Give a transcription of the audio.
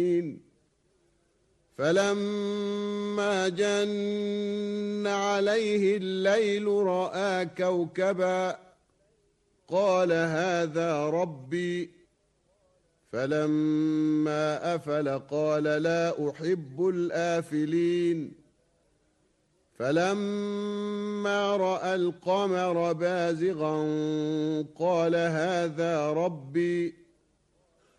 فلما جن عليه الليل رأى كوكبا قال هذا ربي. فلما أفل قال لا أحب الآفلين. فلما رأى القمر بازغا قال هذا ربي.